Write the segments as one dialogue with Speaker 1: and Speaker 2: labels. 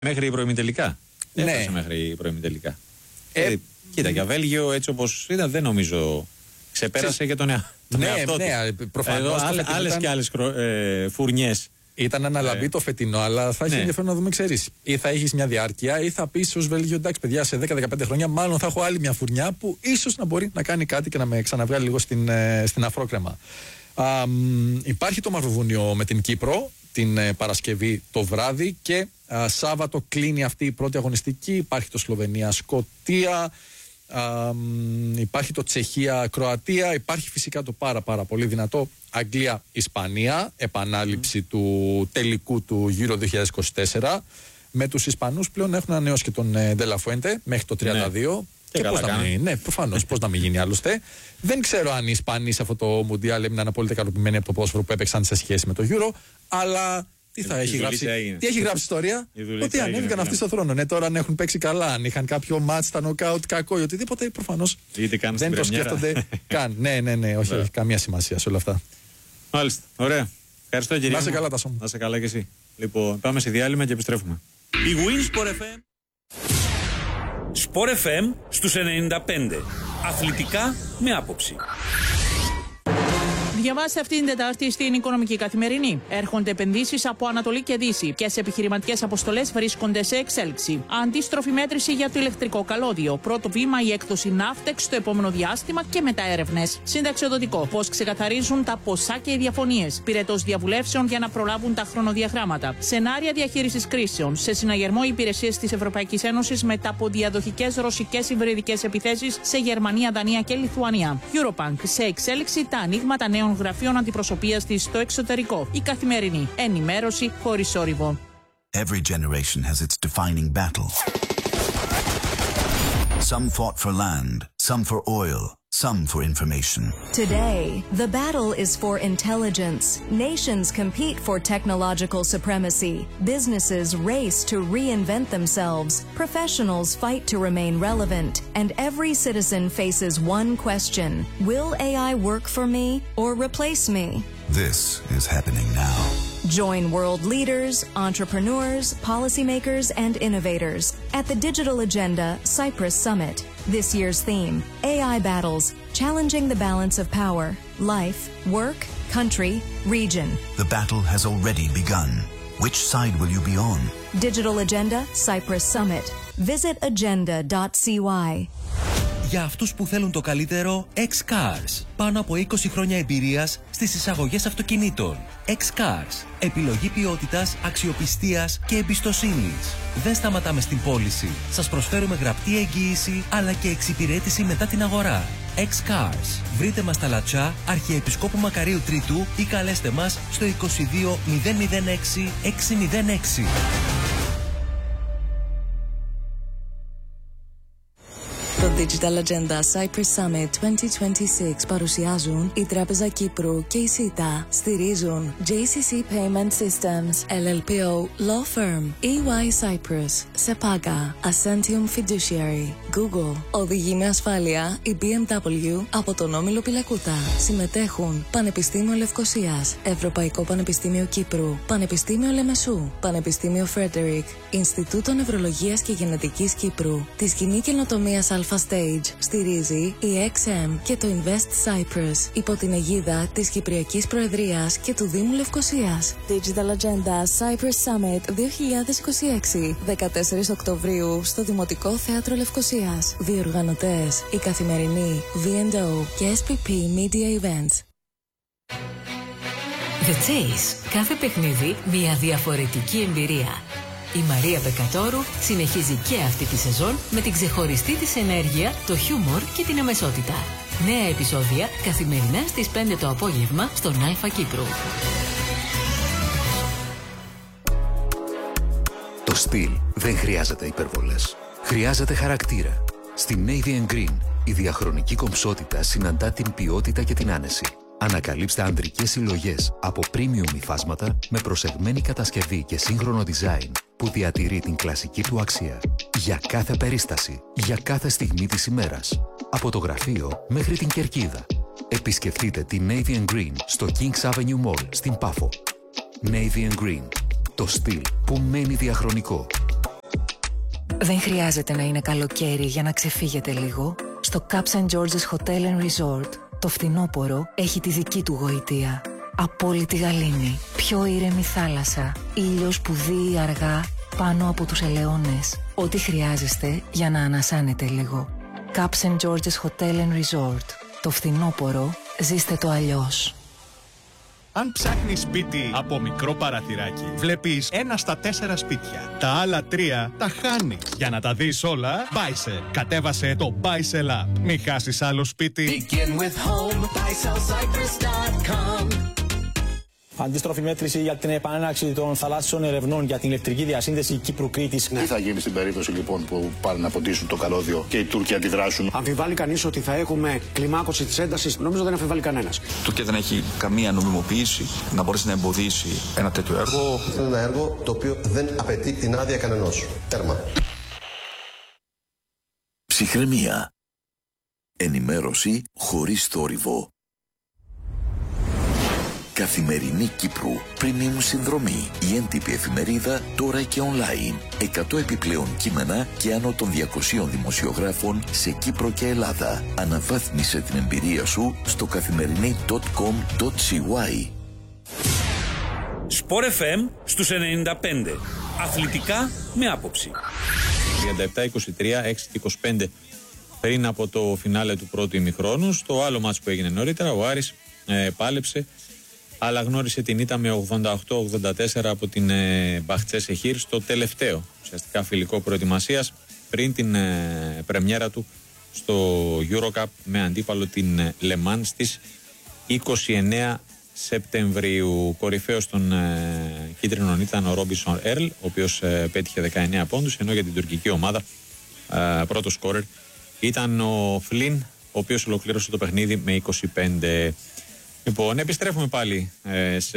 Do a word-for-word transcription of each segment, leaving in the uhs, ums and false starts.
Speaker 1: Μέχρι προημιτελικά.
Speaker 2: Ναι.
Speaker 1: Έφτασε μέχρι προημιτελικά.
Speaker 2: Ε,
Speaker 1: ε, κοίτα, για Βέλγιο έτσι όπως ήταν δεν νομίζω ξεπέρασε Ξε... και τον, ea... τον
Speaker 2: ναι,
Speaker 1: εαυτό του.
Speaker 2: Ναι, προφανώς.
Speaker 1: Άλλε, άλλες ήταν... και άλλες ε, φουρνιές.
Speaker 2: Ήταν ένα λαμπί το φετινό, αλλά θα έχει ναι. ενδιαφέρον να δούμε, ξέρεις. Ή θα έχει μια διάρκεια, ή θα πει ως Βέλγιο, εντάξει, παιδιά, σε δέκα με δεκαπέντε χρόνια, μάλλον θα έχω άλλη μια φουρνιά που ίσως να μπορεί να κάνει κάτι και να με ξαναβγάλει λίγο στην, στην αφρόκρεμα. Α, μ, υπάρχει το Μαυροβούνιο με την Κύπρο την ε, Παρασκευή το βράδυ και α, Σάββατο κλείνει αυτή η πρώτη αγωνιστική. Υπάρχει το Σλοβενία-Σκωτία, α, μ, υπάρχει το Τσεχία-Κροατία, υπάρχει φυσικά το πάρα πάρα πολύ δυνατό Αγγλία-Ισπανία, επανάληψη mm. του τελικού του Euro δύο χιλιάδες είκοσι τέσσερα. Με τους Ισπανούς πλέον έχουν ανανεώσει και τον ε, Ντελαφουέντε μέχρι το τριάντα δύο. Ναι. Και, και πώς να μην, ναι, προφανώς, πώς να μην γίνει άλλωστε. Δεν ξέρω αν οι Ισπανοί σε αυτό το Μουντιάλ έμειναν απόλυτα ικανοποιημένοι από το ποδόσφαιρο που έπαιξαν σε σχέση με το Euro. Αλλά τι θα η έχει γράψει. Τι έχει γράψει ιστορία. Ότι ανέβηκαν αυτοί στον θρόνο. Ναι, τώρα αν έχουν παίξει καλά, αν είχαν κάποιο μάτς, στα νοκάουτ, κακό ή οτιδήποτε, προφανώς δεν το σκέφτονται καν. Ναι, ναι, ναι, όχι, όχι, καμία σημασία σε όλα αυτά.
Speaker 1: Μάλιστα. Ωραία. Ευχαριστώ κύριε.
Speaker 2: Να είσαι καλά, Τάσο μου.
Speaker 1: Να είσαι καλά κι εσύ. Λοιπόν, πάμε σε διάλειμμα και επιστρέφουμε.
Speaker 3: Η Winsport εφ εμ. Sport εφ εμ στους ενενήντα πέντε. Αθλητικά με άποψη.
Speaker 4: Διαβάστε αυτήν την Τετάρτη στην Οικονομική Καθημερινή. Έρχονται επενδύσεις από Ανατολή και Δύση. Ποιες επιχειρηματικές αποστολές βρίσκονται σε εξέλιξη. Αντίστροφη μέτρηση για το ηλεκτρικό καλώδιο. Πρώτο βήμα η έκδοση Ναύτεξ στο επόμενο διάστημα και μετά έρευνες. Συνταξιοδοτικό. Πώς ξεκαθαρίζουν τα ποσά και οι διαφωνίες. Πυρετός διαβουλεύσεων για να προλάβουν τα χρονοδιαγράμματα. Σενάρια διαχείρισης κρίσεων. Σε συναγερμό υπηρεσίες της Ευρωπαϊκής Ένωσης μετά από διαδοχικές ρωσικές υβριδικές επιθέσεις σε Γερμανία, Δανία και Λιθουανία. Eurobank. Σε εξέλιξη τα ανοίγματα νέων γραφείων αντιπροσωπείας της στο εξωτερικό. Η Καθημερινή. Ενημέρωση χωρίς θόρυβο.
Speaker 5: Every generation has its defining battle. Some fought for land, some for oil, some for information.
Speaker 6: Today, the battle is for intelligence. Nations compete for technological supremacy. Businesses race to reinvent themselves. Professionals fight to remain relevant. And every citizen faces one question. Will A I work for me or replace me?
Speaker 5: This is happening now.
Speaker 6: Join world leaders, entrepreneurs, policymakers, and innovators at the Digital Agenda Cyprus Summit. This year's theme, A I Battles, Challenging the Balance of Power, Life, Work, Country, Region.
Speaker 5: The battle has already begun. Which side will you be on?
Speaker 6: Digital Agenda Cyprus Summit. Visit agenda dot c y.
Speaker 7: Για αυτούς που θέλουν το καλύτερο, X-Cars. Πάνω από είκοσι χρόνια εμπειρίας στις εισαγωγές αυτοκινήτων. X-Cars. Επιλογή ποιότητας, αξιοπιστίας και εμπιστοσύνης. Δεν σταματάμε στην πώληση. Σας προσφέρουμε γραπτή εγγύηση αλλά και εξυπηρέτηση μετά την αγορά. X-Cars. Βρείτε μας στα Λατσά, Αρχιεπισκόπου Μακαρίου Τρίτου ή καλέστε μας στο είκοσι δύο μηδέν μηδέν έξι έξι μηδέν έξι.
Speaker 8: Το Digital Agenda Cyprus Summit είκοσι είκοσι έξι παρουσιάζουν η Τράπεζα Κύπρου και η ΣΥΤΑ. Στηρίζουν τζέι σι σι Payment Systems, ελ ελ πι ο Law Firm, ι γουάι Cyprus, Sepaga, Ascentium Fiduciary, Google. Οδηγεί με ασφάλεια η μπι εμ ντάμπλιου από τον Όμιλο Πιλακούτα. Συμμετέχουν Πανεπιστήμιο Λευκωσίας, Ευρωπαϊκό Πανεπιστήμιο Κύπρου, Πανεπιστήμιο Λεμεσού, Πανεπιστήμιο Φρέντερικ, Ινστιτούτο Νευρολογίας και Γενετικής Κύπρου, τη Σκηνή Καινοτομίας Alpha Stage στηρίζει η εξ εμ και το Invest Cyprus υπό την αιγίδα της Κυπριακής Προεδρίας και του Δήμου Λευκωσίας. Digital Agenda Cyprus Summit δύο χιλιάδες είκοσι έξι, δεκατέσσερις Οκτωβρίου στο Δημοτικό Θέατρο Λευκωσίας. Διοργανωτές η Καθημερινή, βι εντ ο και ες πι πι Media Events.
Speaker 9: The Chase. Κάθε παιχνίδι μια διαφορετική εμπειρία. Η Μαρία Μπεκατόρου συνεχίζει και αυτή τη σεζόν με την ξεχωριστή της ενέργεια, το χιούμορ και την αμεσότητα. Νέα επεισόδια καθημερινά στις πέντε το απόγευμα στον Αλφα Κύπρου.
Speaker 10: Το στυλ δεν χρειάζεται υπερβολές. Χρειάζεται χαρακτήρα. Στη Navy Green η διαχρονική κομψότητα συναντά την ποιότητα και την άνεση. Ανακαλύψτε ανδρικές συλλογές από premium υφάσματα με προσεγμένη κατασκευή και σύγχρονο design που διατηρεί την κλασική του αξία. Για κάθε περίσταση, για κάθε στιγμή της ημέρας. Από το γραφείο μέχρι την κερκίδα. Επισκεφτείτε τη Navy Green στο Kings Avenue Mall στην Πάφο. Navy Green. Το στυλ που μένει διαχρονικό.
Speaker 8: Δεν χρειάζεται να είναι καλοκαίρι για να ξεφύγετε λίγο. Στο Caps and George's Hotel and Resort, το φθινόπωρο έχει τη δική του γοητεία. Απόλυτη γαλήνη, πιο ήρεμη θάλασσα, ήλιος που δύει αργά πάνω από τους ελαιώνες. Ό,τι χρειάζεστε για να ανασάνετε λίγο. Caps and George's Hotel and Resort. Το φθινόπωρο ζήστε το αλλιώς.
Speaker 11: Αν ψάχνεις σπίτι από μικρό παραθυράκι, βλέπεις ένα στα τέσσερα σπίτια. Τα άλλα τρία τα χάνεις. Για να τα δεις όλα, Buysell. Κατέβασε το Buysell App. Μην χάσεις άλλο σπίτι.
Speaker 12: Begin with home, buysell cyprus dot com.
Speaker 13: Αντίστροφη μέτρηση για την επανέναρξη των θαλάσσιων ερευνών για την ηλεκτρική διασύνδεση Κύπρου-Κρήτης.
Speaker 14: Τι θα γίνει στην περίπτωση λοιπόν που πάνε να ποτίσουν το καλώδιο και οι Τούρκοι αντιδράσουν?
Speaker 15: Αμφιβάλλει κανείς ότι θα έχουμε κλιμάκωση της έντασης? Νομίζω δεν αμφιβάλλει κανένας.
Speaker 16: Η Τουρκία δεν έχει καμία νομιμοποίηση να μπορέσει να εμποδίσει ένα τέτοιο έργο.
Speaker 17: Είναι ένα έργο το οποίο δεν απαιτεί την άδεια κανενός. Τέρμα.
Speaker 5: Ψυχραιμία. Ενημέρωση χωρίς θόρυβο. Καθημερινή Κύπρου, premium συνδρομή. Η έντυπη εφημερίδα τώρα και online. εκατό επιπλέον κείμενα και άνω των διακοσίων δημοσιογράφων σε Κύπρο και Ελλάδα. Αναβάθμισε την εμπειρία σου στο καθημερινή τελεία κομ τελεία σι γουάι.
Speaker 3: Sport εφ εμ στους ενενήντα πέντε. Αθλητικά με άποψη.
Speaker 1: τριάντα επτά είκοσι τρία, έξι και είκοσι πέντε πριν από το φινάλε του πρώτου ημιχρόνου. Στο άλλο μάτς που έγινε νωρίτερα, ο Άρης ε, πάλεψε, αλλά γνώρισε την ήττα με ογδόντα οκτώ ογδόντα τέσσερα από την ε, Μπαχτσέ Σεχίρ στο τελευταίο ουσιαστικά φιλικό προετοιμασίας πριν την ε, πρεμιέρα του στο EuroCup με αντίπαλο την ε, Le Mans στις είκοσι εννέα Σεπτεμβρίου. Κορυφαίος των ε, κίτρινων ήταν ο Ρόμπινσον Έρλ, ο οποίος ε, πέτυχε δεκαεννέα πόντους, ενώ για την τουρκική ομάδα ε, πρώτος σκόρερ ήταν ο Φλίν, ο οποίος ολοκλήρωσε το παιχνίδι με είκοσι πέντε. Λοιπόν, επιστρέφουμε πάλι ε, σε,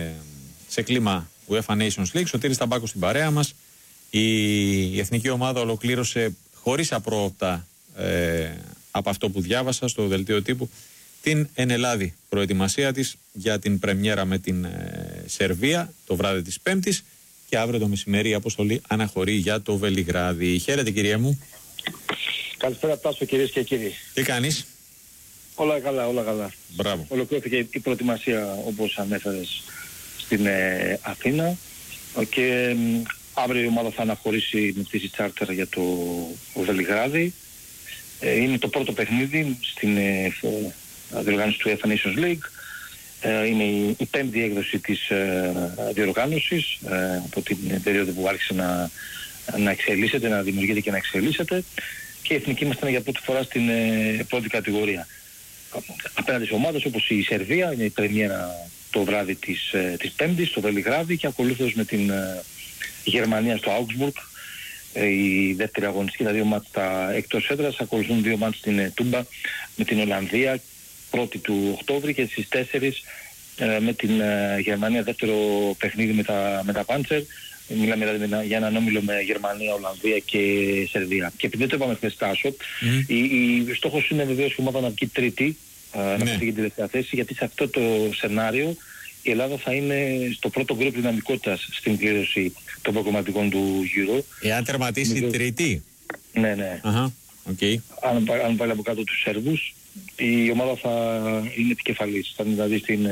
Speaker 1: σε κλίμα UEFA Nations League. Σωτήρης Ταμπάκος στην παρέα μας. Η, η εθνική ομάδα ολοκλήρωσε χωρίς απρόοπτα ε, από αυτό που διάβασα στο δελτίο τύπου την ενελάδη προετοιμασία της για την πρεμιέρα με την ε, Σερβία το βράδυ της Πέμπτης και αύριο το μεσημέρι η αποστολή αναχωρεί για το Βελιγράδι. Χαίρετε κυρία μου.
Speaker 18: Καλησπέρα Τάσο, κυρίες και κύριοι.
Speaker 1: Τι κάνεις?
Speaker 18: Όλα καλά, όλα καλά.
Speaker 1: Μπράβο.
Speaker 18: Ολοκληρώθηκε η προετοιμασία όπως ανέφερες στην ε, Αθήνα και ε, αύριο η ομάδα θα αναχωρήσει με πτήση τσάρτερ για το Βελιγράδι. Ε, είναι το πρώτο παιχνίδι στην ε, διοργάνωση του UEFA Nations League. Ε, είναι η, η πέμπτη έκδοση της ε, διοργάνωσης ε, από την περίοδο που άρχισε να, να εξελίσσεται, να δημιουργείται και να εξελίσσεται, και η εθνική μας ήταν για πρώτη φορά στην ε, πρώτη κατηγορία. Απέναντι σε ομάδες όπως η Σερβία, είναι η πρεμιέρα το βράδυ της, ε, της Πέμπτης στο Βελιγράδι, και ακολούθως με την ε, Γερμανία στο Augsburg, ε, η δεύτερη αγωνιστική, τα δύο μάτς τα εκτός έδρας. Ακολουθούν δύο μάτς στην ε, Τούμπα με την Ολλανδία πρώτη του Οκτώβρη, και στις τέσσερις ε, με την ε, Γερμανία δεύτερο παιχνίδι με τα, με τα Πάντσερ. Μιλάμε δηλαδή για έναν όμιλο με Γερμανία, Ολλανδία και Σερβία. Και επειδή δεν το είπαμε χθες Τάσο, mm. η, η στόχος είναι βεβαίως η ομάδα να βγει τρίτη, uh, ναι. να φύγει την τελευταία θέση, γιατί σε αυτό το σενάριο η Ελλάδα θα είναι στο πρώτο γκρουπ δυναμικότητας στην κλήρωση των προκομματικών του Euro.
Speaker 1: Εάν τερματίσει Μιλώ... τρίτη.
Speaker 18: Ναι, ναι.
Speaker 1: Uh-huh. Okay.
Speaker 18: Αν, αν βάλει από κάτω τους Σέρβους, η ομάδα θα είναι επικεφαλής. Θα είναι δηλαδή στην...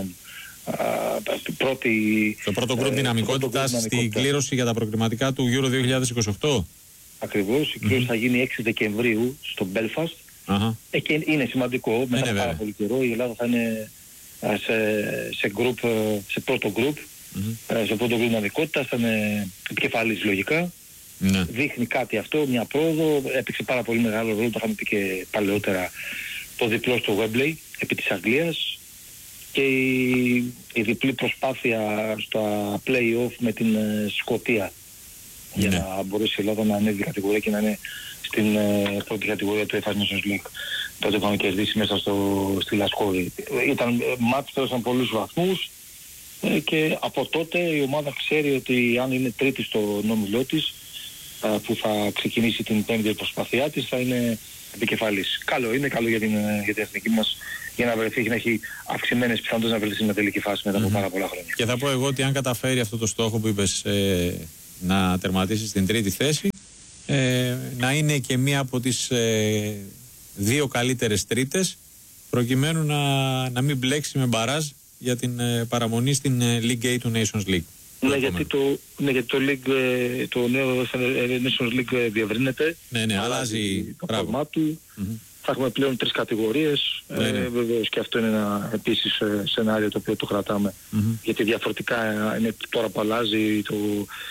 Speaker 18: Uh, πρώτη,
Speaker 1: το πρώτο γκρουπ δυναμικότητας στην κλήρωση για τα προκριματικά του Euro δύο χιλιάδες είκοσι οκτώ.
Speaker 18: Ακριβώς, η κλήρωση mm-hmm. θα γίνει έξι Δεκεμβρίου στο Belfast. Uh-huh. Ε, και είναι σημαντικό, μετά από πάρα πολύ καιρό η Ελλάδα θα είναι σε, σε, γκρουπ, σε πρώτο γκρουπ, mm-hmm. σε πρώτο γκρουπ δυναμικότητας, θα είναι επικεφαλής λογικά. Mm-hmm. Δείχνει κάτι αυτό, μια πρόοδο, έπαιξε πάρα πολύ μεγάλο ρόλο, το είχαμε πει και παλαιότερα, το διπλό στο Wembley επί της Αγγλίας. Και η, η διπλή προσπάθεια στα play-off με την ε, Σκωτία yeah. για να μπορέσει η Ελλάδα να ανέβει κατηγορία και να είναι στην ε, πρώτη κατηγορία του UEFA Nations League. Τότε είχαμε κερδίσει μέσα στο, στη Λασκόρη. Ήταν ε, μάτς, πέρασαν πολλούς βαθμούς ε, και από τότε η ομάδα ξέρει ότι αν είναι τρίτη στο όμιλό της, ε, που θα ξεκινήσει την πέμπτη προσπάθειά της, θα είναι επικεφαλής. Καλό είναι, καλό για την, για την εθνική μας, για να βρεθεί και να έχει αυξημένες πιθανότητες να βρεθεί στην τελική φάση μετά από mm-hmm. πάρα πολλά χρόνια.
Speaker 1: Και θα πω εγώ ότι αν καταφέρει αυτό το στόχο που είπες, ε, να τερματίσει στην τρίτη θέση, ε, να είναι και μία από τις ε, δύο καλύτερες τρίτες, προκειμένου να, να μην μπλέξει με μπαράζ για την ε, παραμονή στην ε, League A του Nations League.
Speaker 18: Ναι, γιατί το, ναι, γιατί το, League, το νέο Nations League διευρύνεται.
Speaker 1: Ναι, ναι, αλλάζει
Speaker 18: το πράγμα του. Mm-hmm. Θα έχουμε πλέον τρεις κατηγορίες. Ναι, ναι. Ε, βεβαίως και αυτό είναι ένα επίσης σενάριο το οποίο το κρατάμε. Mm-hmm. Γιατί διαφορετικά είναι τώρα που αλλάζει το,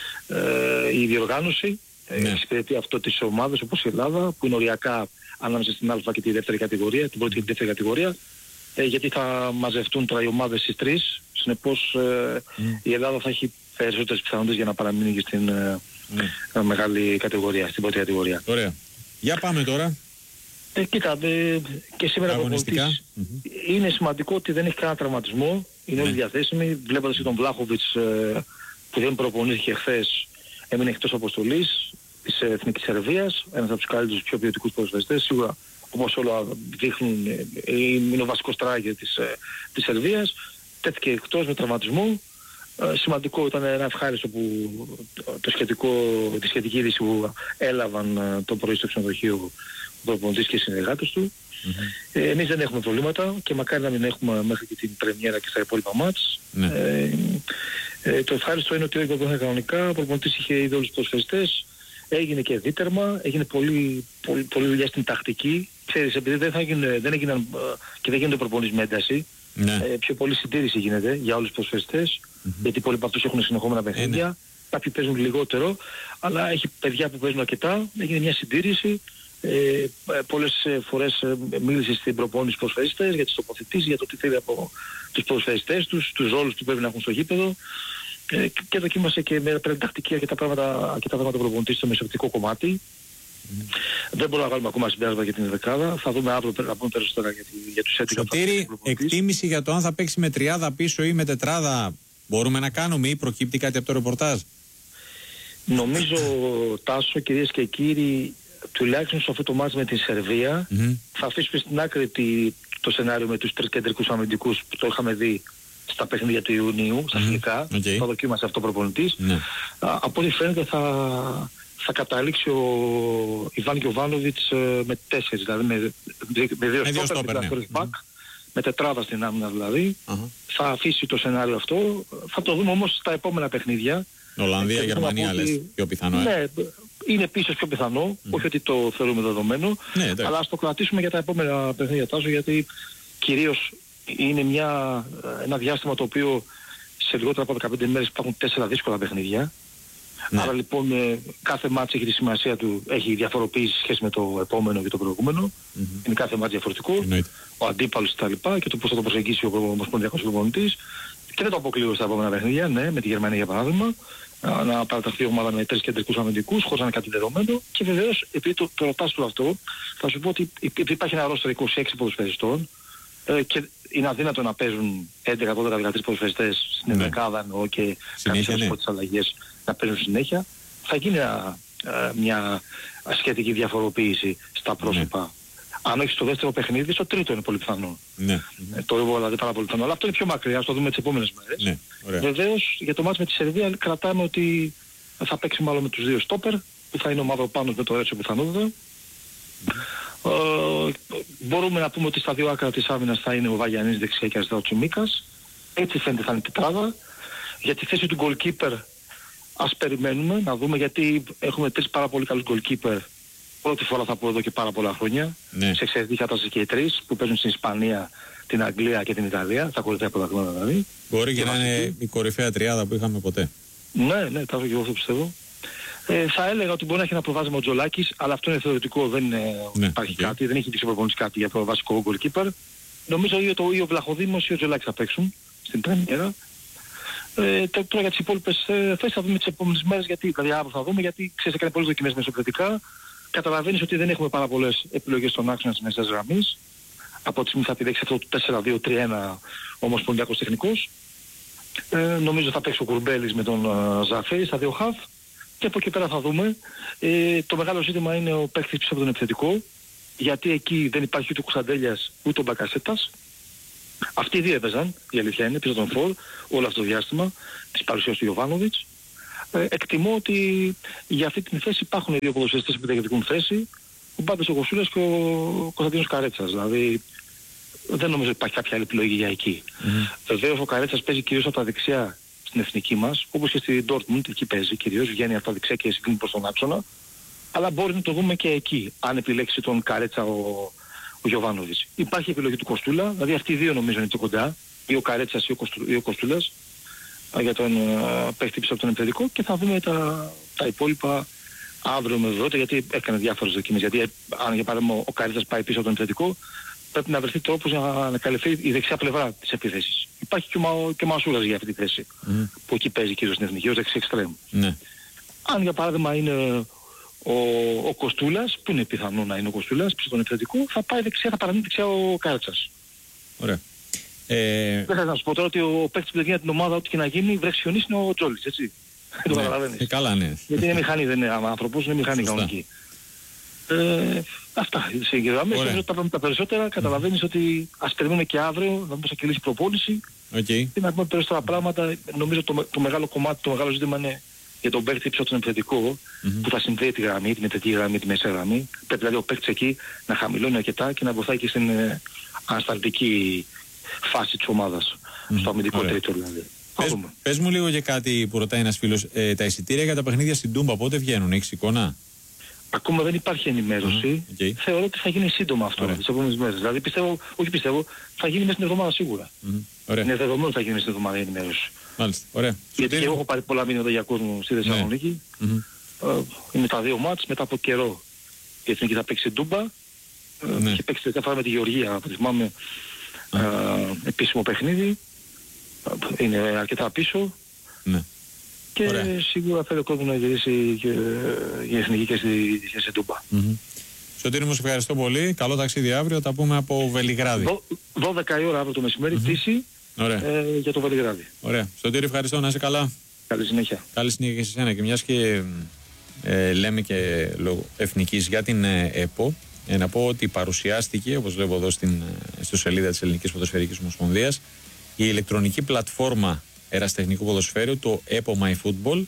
Speaker 18: ε, η διοργάνωση. Ναι. Εξυπηρετεί αυτό τις ομάδες όπως η Ελλάδα, που είναι οριακά ανάμεσα στην Α και τη δεύτερη κατηγορία, την πρώτη και τη δεύτερη κατηγορία. Ε, γιατί θα μαζευτούν τώρα οι ομάδες στις τρεις. Συνεπώς ε, mm. η Ελλάδα θα έχει περισσότερες πιθανότητες για να παραμείνει και στην ε, mm. μεγάλη κατηγορία, στην πρώτη κατηγορία.
Speaker 1: Ωραία. Για πάμε τώρα.
Speaker 18: Ε, κοίτα, ε, και σήμερα προπονητής mm-hmm. είναι σημαντικό ότι δεν έχει κανένα τραυματισμό, είναι όλοι mm. διαθέσιμοι. Βλέποντας και τον Βλάχοβιτς ε, που δεν προπονήθηκε χθες, έμεινε εκτός αποστολής της Εθνικής Σερβίας, ένας από τους καλύτερους πιο ποιοτικούς ποδοσφαιριστές, σίγουρα όπως όλα δείχνουν είναι ο βασικός τράγερ της, της Σερβίας. Τέθηκε εκτός με τραυματισμό. Ε, σημαντικό ήταν ένα ευχάριστο που το σχετικό, τη σχετική είδηση που έλαβαν ε, το πρωί στο ξενοδοχείο ο προπονητής και οι συνεργάτες του. Mm-hmm. Ε, εμείς δεν έχουμε προβλήματα και μακάρι να μην έχουμε μέχρι και την πρεμιέρα και στα υπόλοιπα μάτς. Mm-hmm. Ε, ε, το ευχάριστο είναι ότι ο Ιγκογκόνα κανονικά, ο προπονητής είχε ήδη όλους τους ποδοσφαιριστές. Έγινε και δίτερμα, έγινε πολύ, πολύ, πολύ δουλειά στην τακτική. Ξέρεις, επειδή δεν, θα έγινε, δεν έγιναν και δεν γίνονται προπονήσεις με ένταση, ναι. ε, πιο πολύ συντήρηση γίνεται για όλους τους ποδοσφαιριστές, mm-hmm. γιατί πολλοί από αυτούς έχουν συνεχόμενα παιχνίδια, ναι. κάποιοι παίζουν λιγότερο, αλλά έχει παιδιά που παίζουν αρκετά, έγινε μια συντήρηση. Ε, πολλές φορές ε, μίλησε στην προπόνηση ποδοσφαιριστές για τις τοποθετήσεις, για το τι θέλει από τους ποδοσφαιριστές τους, τους ρόλους που πρέπει να έχουν στο γήπεδο. Ε, και δοκίμασε και με τακτική αρκετά πράγματα, αρκετά πράγματα προπονητής στο μεσοπτικό κομμάτι. Mm. Δεν μπορούμε να βάλουμε ακόμα συμπέρασμα για την δεκάδα. Θα δούμε αύριο να πούμε περισσότερα για, για τους έντεκα.
Speaker 1: Σωτήρη, εκτίμηση για το αν θα παίξει με τριάδα πίσω ή με τετράδα μπορούμε να κάνουμε ή προκύπτει κάτι από το ρεπορτάζ?
Speaker 18: Νομίζω, Τάσο, κυρίες και κύριοι, τουλάχιστον σε αυτό το μάτς με τη Σερβία, mm-hmm. θα αφήσουμε στην άκρη τη, το σενάριο με τους τρεις κεντρικούς αμυντικούς που το είχαμε δει στα παιχνίδια του Ιουνίου, στα φιλικά, mm-hmm. okay. θα δοκίμασε αυτό ο προπονητής. Mm-hmm. Α, από ό,τι φαίνεται θα, θα καταλήξει ο Ιβάν Γιοβάνοβιτς ε, με τέσσερις, δηλαδή με, με δύο στόπερ, ναι. back, mm-hmm. με τετράδα στην άμυνα δηλαδή. Mm-hmm. Θα αφήσει το σενάριο αυτό. Θα το δούμε όμως στα επόμενα παιχνίδια.
Speaker 1: Ολλανδία, Γερμανία λες, πιο πιθανό. Ε?
Speaker 18: Ναι, είναι επίσης πιο πιθανό, mm. όχι ότι το θεωρούμε δεδομένο, ναι, αλλά ας το κρατήσουμε για τα επόμενα παιχνίδια, Τάσο, γιατί κυρίως είναι μια, ένα διάστημα το οποίο σε λιγότερα από δεκαπέντε μέρες υπάρχουν τέσσερα δύσκολα παιχνίδια. Ναι. Άρα λοιπόν κάθε μάτς έχει τη σημασία του, έχει διαφοροποίηση σχέση με το επόμενο και το προηγούμενο. Mm-hmm. Είναι κάθε μάτς διαφορετικό, mm-hmm. ο αντίπαλος κτλ. Και, και το πώς θα το προσεγγίσει ο ομοσπονδιακός προπονητής. Και δεν το αποκλείω στα επόμενα παιχνίδια, ναι, με τη Γερμανία για παράδειγμα. Να παραταχθεί η ομάδα με τρεις κεντρικούς αμυντικούς χωρίς να είναι κάτι δεδομένο. Και βεβαίως, επειδή το, το ρωτάς του αυτό, θα σου πω ότι υπάρχει ένα ρόστερ είκοσι έξι ποδοσφαιριστών ε, και είναι αδύνατο να παίζουν έντεκα, δώδεκα, δεκατρείς ποδοσφαιριστές στην ναι. δεκάδα και κάποιες ναι. από τις αλλαγές να παίζουν συνέχεια. Θα γίνει α, α, μια σχετική διαφοροποίηση στα πρόσωπα. Ναι. Αν όχι στο δεύτερο παιχνίδι, στο τρίτο είναι πολύ πιθανό. Ναι. Ε, το εγώ δηλαδή πάρα πολύ πιθανό. Αλλά αυτό είναι πιο μακριά, ας το δούμε τις επόμενες μέρες. Ναι. Βεβαίως για το μάτς με τη Σερβία κρατάμε ότι θα παίξει μάλλον με τους δύο στόπερ, που θα είναι ο Μαυροπάνος με το έτσι πιθανότητα. Mm. Ε, μπορούμε να πούμε ότι στα δύο άκρα της άμυνας θα είναι ο Βαγιανής δεξιά και αριστερά ο Τσιμίκας. Έτσι φαίνεται θα είναι τετράδα. Για τη θέση του goalkeeper ας περιμένουμε να δούμε, γιατί έχουμε τρεις πάρα πολύ καλούς goalkeeper. Πρώτη φορά θα πω εδώ και πάρα πολλά χρόνια. Ναι. Σε εξαιρετική κατάσταση και οι τρεις που παίζουν στην Ισπανία, την Αγγλία και την Ιταλία. Τα κορυφαία πρωταθλήματα δηλαδή. Μπορεί και να είναι η κορυφαία τριάδα που είχαμε ποτέ. Ναι, ναι, τα έχω αυτό πιστεύω. Ε, θα έλεγα ότι μπορεί να έχει ένα προβάδισμα ο Τζολάκης, αλλά αυτό είναι θεωρητικό, δεν είναι, ναι, υπάρχει okay. κάτι, δεν έχει δείξει προπονητής κάτι για το βασικό goalkeeper. Νομίζω ή, το, ή ο Βλαχοδήμος ή ο Τζολάκης θα παίξουν στην πρεμιέρα. Ε, τώρα για τις υπόλοιπες ε, θέσεις θα δούμε τις επόμενες μέρες, γιατί δηλαδή αύριο θα δούμε, γιατί ξέρεις έκανε πολλές δοκιμές μεσοπαιδικά. Καταλαβαίνεις ότι δεν έχουμε πάρα πολλές επιλογές στον άξονα της μεσαίας γραμμής. Από τη στιγμή θα επιδέξει αυτό το τέσσερα δύο τρία ένα ο ομοσπονδιακός τεχνικός. Ε, νομίζω θα παίξει ο Κουρμπέλης με τον uh, Ζαφέρη στα δύο χαφ. Και από εκεί πέρα θα δούμε. Ε, το μεγάλο ζήτημα είναι ο παίκτης πίσω από τον επιθετικό. Γιατί εκεί δεν υπάρχει ούτε ο Κωνσταντέλιας ούτε ο Μπακασέτας. Αυτοί οι δύο έπαιζαν, η αλήθεια είναι, πίσω τον Φορ, όλο αυτό το διάστημα της παρουσίας του Γιοβάνοβιτς. Ε, εκτιμώ ότι για αυτή την θέση υπάρχουν δύο ποδοσφαιριστές που διεκδικούν θέση, ο Μπάμπης ο Κοσούλας και ο Κωνσταντίνος Καρέτσας. Δηλαδή δεν νομίζω ότι υπάρχει κάποια άλλη επιλογή για εκεί. Mm-hmm. Βεβαίως ο Καρέτσας παίζει κυρίως από τα δεξιά στην εθνική μας, όπως και στη Dortmund, εκεί παίζει κυρίως, βγαίνει από τα δεξιά και συγκλίνει προς τον άξονα, αλλά μπορεί να το δούμε και εκεί, αν επιλέξει τον Καρέτσα ο, ο Γιοβάνοβιτς. Υπάρχει επιλογή του Κοστούλα, δηλαδή αυτοί οι δύο νομίζω είναι πιο κοντά, ή ο Καρέτσας ή ο, Κοστου, ή ο Κοστούλας, για τον uh, παίχτη πίσω από τον επιθετικό, και θα δούμε τα, τα υπόλοιπα αύριο με βεβαιότητα, γιατί έκανε διάφορες δοκιμές. Γιατί αν για παράδειγμα ο Καρέτσας πάει πίσω από τον επιθετικό, πρέπει να βρεθεί τρόπος για να καλυφθεί η δεξιά πλευρά της επίθεσης. Υπάρχει και ο, Μα, και ο Μασούρας για αυτή τη θέση, mm. που εκεί παίζει κυρίως στην εθνική, ως δεξί εξτρέμ. Mm. Αν για παράδειγμα είναι ο, ο Κοστούλας, που είναι πιθανό να είναι ο Κοστούλας πίσω από τον επιθετικό, θα πάει δεξιά, θα παραμείνει δεξιά ο Καρέτσας. Ωραία. Ε... Δεν θα να σου πω τώρα ότι ο παίκτης που δεν γίνει την ομάδα, ό,τι και να γίνει, βρεξιονής είναι ο Τζόλης, έτσι. Δεν το καταλαβαίνεις. Ε, καλά, ναι. Γιατί είναι μηχανή, δεν είναι άνθρωπος, είναι μηχανή κανονική. Ε, αυτά. Σε γραμμές, νομίζω ότι τα περισσότερα καταλαβαίνεις ότι ας περιμένουμε και αύριο να δούμε θα κυλήσει προπόνηση. Okay. Και να πούμε περισσότερα πράγματα. Νομίζω το, το μεγάλο κομμάτι, το μεγάλο ζήτημα είναι για τον παίκτη πίσω από τον επιθετικό, mm-hmm. που θα συνδέει τη γραμμή, την επιθετική γραμμή, τη μεσαία γραμμή. Πρέπει δηλαδή ο παίκτης εκεί να χαμηλώνει αρκετά και να βοηθάει και στην ε, ανασταλτική φάση της ομάδας, mm. στο αμυντικό τρίτο δηλαδή.
Speaker 1: Πες, πες μου λίγο για κάτι που ρωτάει ένας φίλος, ε, τα εισιτήρια για τα παιχνίδια στην Τούμπα πότε βγαίνουν, έχεις εικόνα?
Speaker 18: Ακόμα δεν υπάρχει ενημέρωση. Mm, okay. Θεωρώ ότι θα γίνει σύντομα αυτό τις επόμενες μέρες. Δηλαδή πιστεύω, όχι πιστεύω, θα γίνει μέσα στην εβδομάδα σίγουρα. Mm, είναι δεδομένο ότι θα γίνει μέσα στην εβδομάδα η ενημέρωση.
Speaker 1: Μάλιστα, ωραία.
Speaker 18: Γιατί και εγώ έχω πάρει πολλά μήνυματα για κόσμο στη Θεσσαλονίκη. Ναι. Mm-hmm. Ε, είναι τα δύο μάτς μετά από καιρό. Η Εθνική θα παίξει Τούμπα. Ε, ναι. Και παίξει τέτοια φορά με τη Γεωργία, από θυμάμαι, mm. ε, επίσημο παιχνίδι. Ε, είναι αρκετά πίσω. Ναι. Και ωραία. Σίγουρα θέλει ο κόσμος να γυρίσει και η Εθνική και στη, στη Τούμπα. Mm-hmm.
Speaker 1: Σωτήρη μου, σε ευχαριστώ πολύ. Καλό ταξίδι αύριο. Τα πούμε από Βελιγράδι.
Speaker 18: δώδεκα η ώρα αύριο το μεσημέρι, mm-hmm. πτήση ε, για το Βελιγράδι.
Speaker 1: Ωραία. Σωτήρη, ευχαριστώ. Να είσαι καλά.
Speaker 18: Καλή συνέχεια.
Speaker 1: Καλή συνέχεια και σε εσένα. Και μιας και ε, λέμε και λόγω εθνικής για την ε, ΕΠΟ, ε, να πω ότι παρουσιάστηκε, όπως βλέπω εδώ στην στο σελίδα της Ελληνικής Ποδοσφαιρικής Ομοσπονδίας, η ηλεκτρονική πλατφόρμα ερασιτεχνικού ποδοσφαίρου, το ΕΠΟ MyFootball,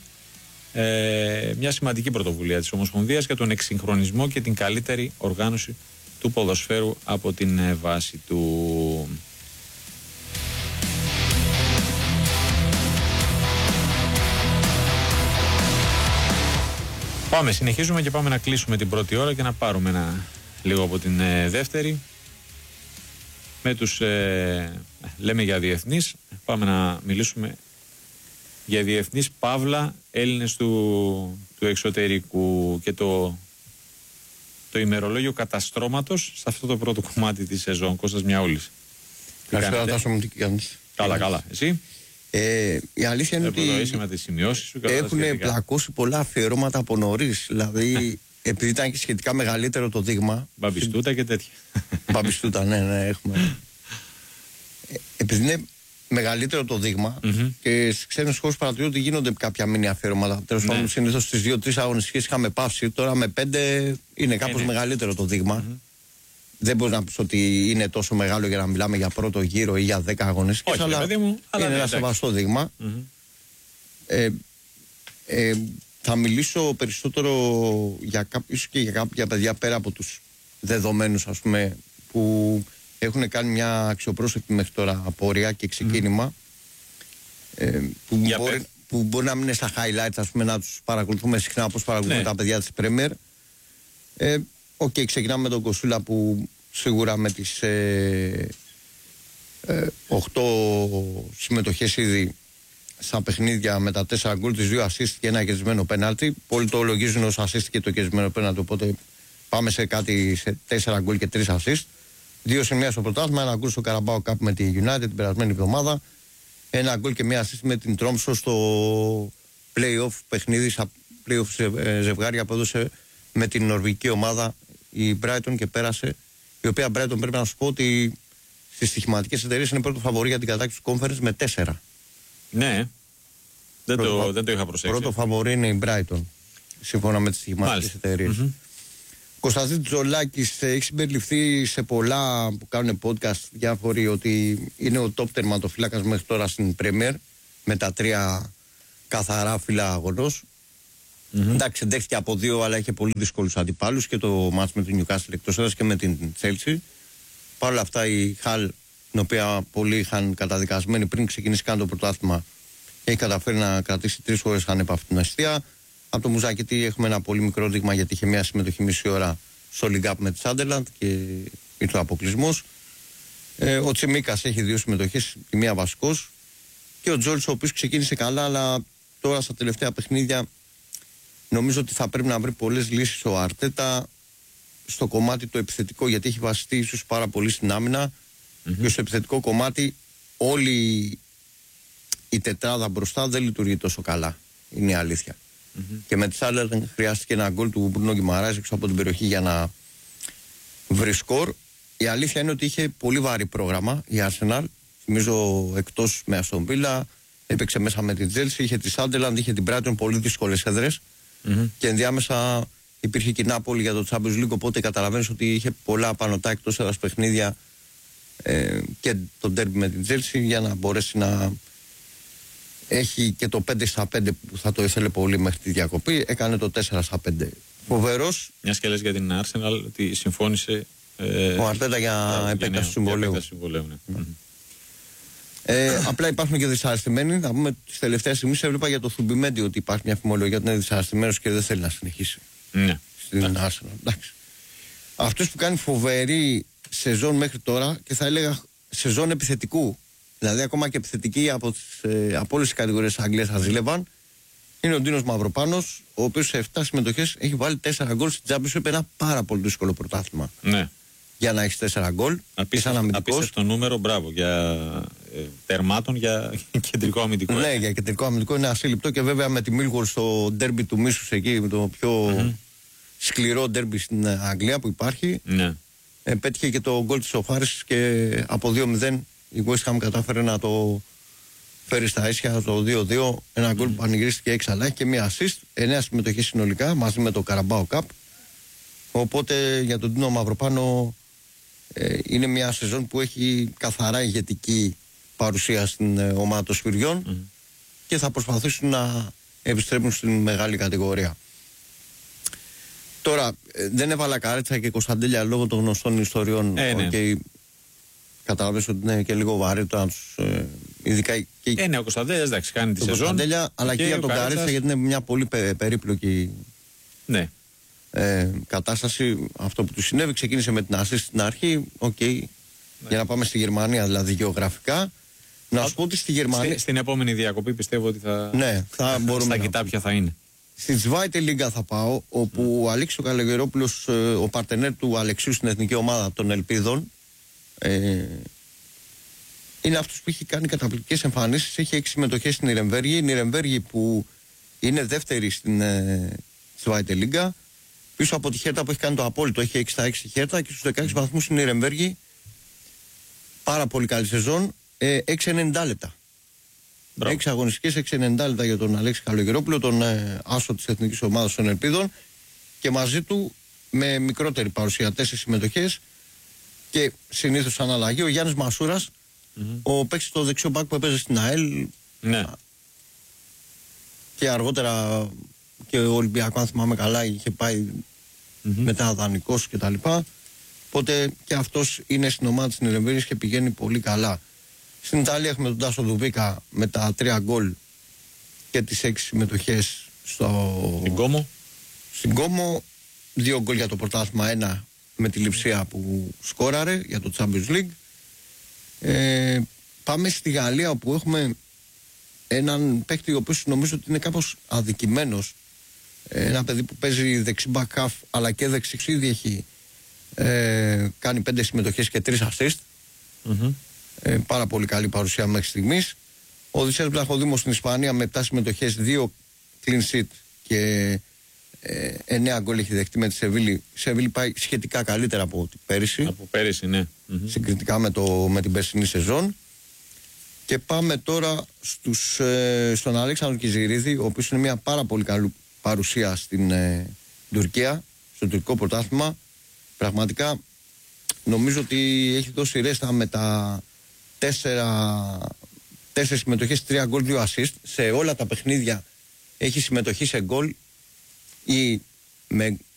Speaker 1: ε, μια σημαντική πρωτοβουλία της Ομοσπονδίας για τον εξυγχρονισμό και την καλύτερη οργάνωση του ποδοσφαίρου από την ε, βάση του. Πάμε, συνεχίζουμε και πάμε να κλείσουμε την πρώτη ώρα και να πάρουμε ένα λίγο από την ε, δεύτερη. Με τους, ε, λέμε για διεθνείς, πάμε να μιλήσουμε για διεθνείς παύλα Έλληνες του, του εξωτερικού και το, το ημερολόγιο καταστρώματος σε αυτό το πρώτο κομμάτι της σεζόν. Κώστας Μιαούλης.
Speaker 19: Καλησπέρα, Τάσο μου, τι κάνεις?
Speaker 1: Καλά, καλά. Εσύ?
Speaker 19: Ε, η αλήθεια είναι ότι
Speaker 1: είσαι με τις σημειώσεις σου,
Speaker 19: έχουν πλακώσει πολλά αφιερώματα από νωρίς. Δηλαδή, επειδή ήταν και σχετικά μεγαλύτερο το δείγμα.
Speaker 1: Μπαμπιστούτα και τέτοια.
Speaker 19: Μπαμπιστούτα, ναι, ναι, έχουμε. Ε, επειδή είναι μεγαλύτερο το δείγμα mm-hmm. και στις ξένες χώρες παρατηρώ ότι γίνονται κάποια μήνυ αφιερώματα. Τέλος πάντων, ναι. Συνήθως στις δύο-τρεις αγωνιστικές είχαμε πάυσει. Τώρα με πέντε είναι κάπως είναι. μεγαλύτερο το δείγμα. Mm-hmm. Δεν μπορεί να πει ότι είναι τόσο μεγάλο για να μιλάμε για πρώτο γύρο ή για δέκα αγωνιστικές.
Speaker 1: Όχι, αλλά, μου, αλλά
Speaker 19: είναι
Speaker 1: ναι,
Speaker 19: ένα σεβαστό δείγμα.
Speaker 1: Mm-hmm.
Speaker 19: Ε, ε, θα μιλήσω περισσότερο για ίσως και για κάποια παιδιά πέρα από τους δεδομένους, ας πούμε, που έχουν κάνει μια αξιοπρόσεκτη μέχρι τώρα απορία και ξεκίνημα. Mm. Ε, που, μπορεί, που μπορεί να μην είναι στα highlights, ας πούμε, να τους παρακολουθούμε συχνά όπως παρακολουθούμε ναι. τα παιδιά της Premier. Ε, Οκ, okay, ξεκινάμε με τον Κοσούλα που σίγουρα με τις ε, ε, οκτώ συμμετοχές ήδη στα παιχνίδια με τα τέσσερα γκολ, τις δύο assist και ένα κερδισμένο πέναλτι. Πολλοί το λογίζουν ως assist και το κερδισμένο πέναλτι, οπότε πάμε σε κάτι σε τέσσερα γκολ και τρεις assist. Δύο σημεία στο πρωτάθλημα, ένα γκολ στο Καραμπάο Cup με τη United την περασμένη εβδομάδα. Ένα γκολ και μία assist με την Τρόμσο στο play-off παιχνίδι, στα play-off ζευγάρια που έδωσε με την νορβηγική ομάδα η Brighton και πέρασε. Η οποία Brighton πρέπει να σου πω ότι στις στοιχηματικές εταιρείες είναι πρώτο φαβορί για την κατάκτηση του Conference με τέσσερα.
Speaker 1: Ναι, δεν, πρώτο, το, δεν το είχα προσέξει.
Speaker 19: Πρώτο φαβορί είναι η Brighton, σύμφωνα με τις στοιχηματικές εταιρείες. Mm-hmm. Κωνσταντίνος Τζολάκης έχει συμπεριληφθεί σε πολλά που κάνουν podcast διάφοροι ότι είναι ο top τερματοφύλακας μέχρι τώρα στην Premier με τα τρία καθαρά φιλάγωνος. Mm-hmm. Εντάξει, εντέχθηκε από δύο, αλλά είχε πολύ δύσκολους αντιπάλους και το μάτς με την Newcastle εκτός έδρας και με την Chelsea. Παρ' όλα αυτά η Χαλ, την οποία πολλοί είχαν καταδικασμένη πριν ξεκινήσει καν το πρωτάθλημα, έχει καταφέρει να κρατήσει τρεις ώρες ανέπαυτη την αστεία. Από το Μουζάκητη έχουμε ένα πολύ μικρό δείγμα, γιατί είχε μια συμμετοχή μισή ώρα στο League Cup με τη Sunderland και ήρθε ο αποκλεισμός. Ε, ο Τσιμίκας έχει δύο συμμετοχές, η μία βασικός. Και ο Τζόλτς, ο οποίος ξεκίνησε καλά, αλλά τώρα στα τελευταία παιχνίδια νομίζω ότι θα πρέπει να βρει πολλές λύσεις ο Αρτέτα στο κομμάτι το επιθετικό, γιατί έχει βασιστεί ίσως πάρα πολύ στην άμυνα. Mm-hmm. Και στο επιθετικό κομμάτι όλη η τετράδα μπροστά δεν λειτουργεί τόσο καλά. Είναι η αλήθεια. Mm-hmm. Και με τη Sunderland χρειάστηκε ένα γκολ του Μπρούνο Γκιμαράζ έξω από την περιοχή για να βρει σκορ. Η αλήθεια είναι ότι είχε πολύ βαρύ πρόγραμμα η Arsenal. Θυμίζω εκτός με Αστον Βίλα, έπαιξε μέσα με την Chelsea, είχε τη Sunderland, είχε την Brighton, πολύ δύσκολες έδρες. Mm-hmm. Και ενδιάμεσα υπήρχε και η Νάπολη για το Champions League. Οπότε καταλαβαίνεις ότι είχε πολλά πανωτά εκτός έδρας παιχνίδια ε, και το ντέρμπι με την Chelsea για να μπορέσει να έχει και το πέντε στα πέντε που θα το ήθελε πολύ μέχρι τη διακοπή. Έκανε το τέσσερα στα πέντε. Φοβερός.
Speaker 1: Μια και λες για την Arsenal ότι συμφώνησε ε,
Speaker 19: ο Αρτέτα για επέκταση του συμβολέου.
Speaker 1: Ναι. Mm-hmm.
Speaker 19: Ε, απλά υπάρχουν και δυσαρεστημένοι. Θα πούμε τις τελευταίες στιγμές έβλεπα για το Θουμπιμέντι ότι υπάρχει μια φημολογία ότι είναι δυσαρεστημένος και δεν θέλει να συνεχίσει.
Speaker 1: Ναι.
Speaker 19: Στην Arsenal. Αυτός που κάνει φοβερή σεζόν μέχρι τώρα και θα έλεγα σεζόν επιθετικού, δηλαδή ακόμα και επιθετική από, τις, ε, από όλες τις κατηγορίες Αγγλίας θα ζήλευαν, είναι ο Ντίνος Μαυροπάνος, ο οποίος σε επτά συμμετοχές έχει βάλει τέσσερα γκολ στην Championship, ένα πάρα πολύ δύσκολο πρωτάθλημα.
Speaker 1: Ναι.
Speaker 19: Για να έχει τέσσερα γκολ.
Speaker 1: Απίστευτο νούμερο, μπράβο. Για ε, τερμάτων για κεντρικό αμυντικό.
Speaker 19: Ναι, για κεντρικό αμυντικό είναι ασύλληπτο και βέβαια με τη Μίλγορ στο ντέρμπι του μίσους εκεί, με το πιο mm-hmm. σκληρό ντέρμπι στην Αγγλία που υπάρχει.
Speaker 1: Ναι.
Speaker 19: Ε, πέτυχε και το γκολ της Οφάρης και από δύο μηδέν η West Ham κατάφερε να το φέρει στα ίσια το δύο δύο. Ένα γκολ mm. που πανηγυρίστηκε έξαλα και μία assist. εννέα συμμετοχές συνολικά μαζί με το Carabao Cup. Οπότε για τον Ντίνο Μαυροπάνο ε, είναι μια σεζόν που έχει καθαρά ηγετική παρουσία στην ε, ομάδα των Σφυριών mm. και θα προσπαθήσουν να επιστρέψουν στην μεγάλη κατηγορία. Τώρα ε, δεν έβαλα Καρέτσα και Κωνσταντέλια λόγω των γνωστών ιστοριών.
Speaker 1: Ε, ναι.
Speaker 19: Okay, καταλαβαίνεις ότι είναι και λίγο βαρύ το να τους, ε, ειδικά και
Speaker 1: ε, ναι, ο Κωνσταντέλιας εντάξει κάνει τη σεζόν.
Speaker 19: Κωνσταντέλια, αλλά και, και για τον Καρέτσα, Καρέτσας... γιατί είναι μια πολύ πε, περίπλοκη
Speaker 1: ναι.
Speaker 19: ε, κατάσταση. Αυτό που του συνέβη, ξεκίνησε με την assist στην αρχή. Οκ, okay, ναι. Για να πάμε στη Γερμανία δηλαδή γεωγραφικά. Να σου πω ότι στη Γερμανία.
Speaker 1: Στη, στην επόμενη διακοπή πιστεύω ότι θα.
Speaker 19: Ναι, θα μπορούμε.
Speaker 1: Στα κοιτά ποια θα είναι.
Speaker 19: Στη Zweite Liga θα πάω, όπου mm. ο Αλέξης ο Καλογερόπουλος, ο παρτενέρ του Αλεξίου στην εθνική ομάδα των Ελπίδων, ε, είναι αυτός που έχει κάνει καταπληκτικές εμφανίσεις. Έχει έξι συμμετοχές στην Νιρεμβέργη. Η Νιρεμβέργη που είναι δεύτερη στην ε, Zweite Liga. Πίσω από τη Χέρτα που έχει κάνει το απόλυτο, έχει έξι στα έξι Χέρτα και στους δεκαέξι βαθμούς στην Νιρεμβέργη. Πάρα πολύ καλή σεζόν. Ε, έξι ενενήντα λεπτά. έξι αγωνιστικές, έξι ενενήντα λεπτά για τον Αλέξη Καλογερόπουλο, τον ε, άσο της εθνικής ομάδας των Ελπίδων, και μαζί του με μικρότερη παρουσία, τέσσερις συμμετοχές και συνήθως αναλλαγή ο Γιάννης Μασούρας, mm-hmm. ο παίκτης στο δεξιό μπακ που έπαιζε στην ΑΕΛ
Speaker 1: ναι.
Speaker 19: και αργότερα και ο Ολυμπιακό, αν θυμάμαι καλά, είχε πάει mm-hmm. μετά δανεικός και τα λοιπά. Οπότε και αυτός είναι στην ομάδα της Νιρεμβέργης και πηγαίνει πολύ καλά. Στην Ιταλία έχουμε τον Τάσο Δουβίκα με τα τρία γκολ και τις έξι συμμετοχές στο...
Speaker 1: στην Κόμο.
Speaker 19: Στην Κόμο, δύο γκολ για το πρωτάθλημα, ένα με τη Λειψία που σκόραρε για το Champions League. Ε, πάμε στη Γαλλία, όπου έχουμε έναν παίκτη ο οποίος νομίζω ότι είναι κάπως αδικημένος. Ε, ένα παιδί που παίζει δεξί back half αλλά και δεξί έχει ε, κάνει πέντε συμμετοχές και τρεις assist.
Speaker 1: Mm-hmm.
Speaker 19: Ε, πάρα πολύ καλή παρουσία μέχρι στιγμής. Ο Οδυσσέας Βλαχοδήμος στην Ισπανία με επτά συμμετοχές, δύο clean sheet και ε, εννέα γκολ έχει δεχτεί με τη Σεβίλη. Η Σεβίλη πάει σχετικά καλύτερα από πέρυσι.
Speaker 1: Από πέρυσι, ναι.
Speaker 19: Συγκριτικά με, το, με την περσινή σεζόν. Και πάμε τώρα στους, ε, στον Αλέξανδρο Κιζηρίδη, ο οποίος είναι μια πάρα πολύ καλή παρουσία στην ε, Τουρκία, στο τουρκικό πρωτάθλημα. Πραγματικά νομίζω ότι έχει δώσει ρέστα με τα τέσσερα τέσσερις συμμετοχές, τρία γκολ, δύο assist. Σε όλα τα παιχνίδια έχει συμμετοχή σε γκολ ή με